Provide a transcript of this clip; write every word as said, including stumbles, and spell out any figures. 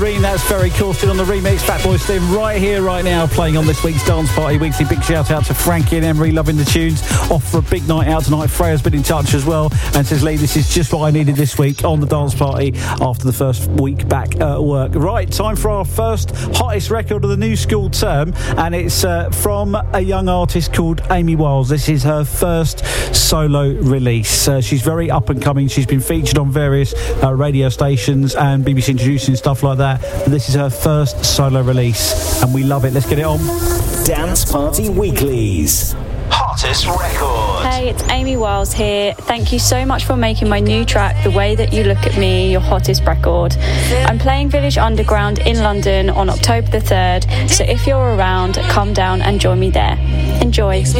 That's very cool. Still on the remix. Fatboy Slim right here, right now, playing on this week's Dance Party Weekly. Big shout out to Frankie and Emery, loving the tunes. Off for a big night out tonight. Freya's been in touch as well and says, Lee, this is just what I needed this week on the Dance Party after the first week back at work. Right, time for our first hottest record of the new school term, and it's uh, from a young artist called Amy Wiles. This is her first solo release. Uh, she's very up and coming. She's been featured on various uh, radio stations and B B C Introducing stuff like that. This is her first solo release, and we love it. Let's get it on. Dance Party Weeklies. Hottest record. Hey, it's Amy Wiles here. Thank you so much for making my new track, The Way That You Look At Me, your hottest record. I'm playing Village Underground in London on October the third, so if you're around, come down and join me there. Enjoy.